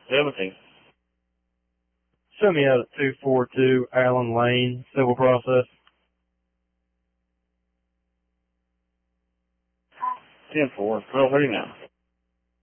17. Show me out at 242 Allen Lane, civil process. 10-4, 12:30 now.